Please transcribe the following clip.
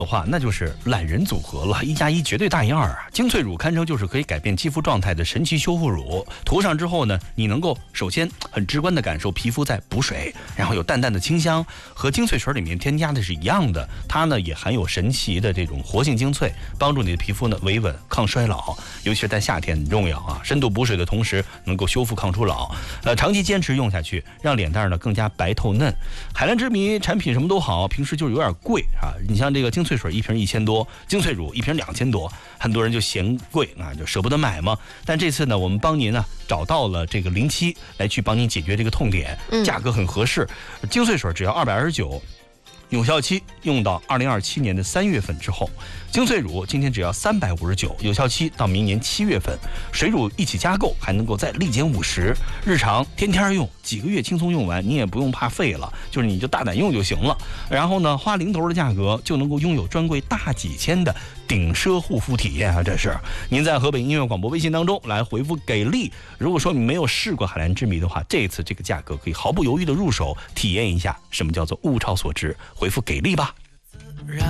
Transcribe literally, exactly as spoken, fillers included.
的话，那就是懒人组合了，一加一绝对大于二啊！精粹乳堪称就是可以改变肌肤状态的神奇修复乳，涂上之后呢，你能够首先很直观的感受皮肤在补水，然后有淡淡的清香，和精粹水里面添加的是一样的。它呢也含有神奇的这种活性精粹，帮助你的皮肤呢维稳抗衰老，尤其是在夏天很重要啊！深度补水的同时能够修复抗初老，呃，长期坚持用下去，让脸蛋呢更加白透嫩。海蓝之谜产品什么都好，平时就是有点贵啊！你像这个精粹水一瓶一千多，精粹乳一瓶两千多，很多人就嫌贵啊，就舍不得买嘛。但这次呢，我们帮您呢找到了这个零七来去帮您解决这个痛点，价格很合适，精粹水只要二百二十九。有效期用到二零二七年的三月份之后，精粹乳今天只要三百五十九，有效期到明年七月份。水乳一起加购，还能够再立减五十。日常天天用，几个月轻松用完，你也不用怕废了，就是你就大胆用就行了。然后呢，花零头的价格就能够拥有专柜大几千的顶奢护肤体验啊！这是您在河北音乐广播微信当中来回复给力。如果说你没有试过海蓝之谜的话，这次这个价格可以毫不犹豫的入手体验一下什么叫做物超所值。回复给力吧。